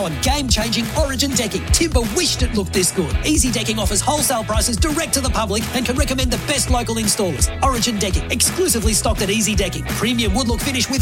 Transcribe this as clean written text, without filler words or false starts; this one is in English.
now on game-changing Origin decking. Timber wished it looked this good. Easy Decking offers wholesale prices direct to the public and can recommend the best local installers. Origin Decking, exclusively stocked at Easy Decking. Premium wood look finish with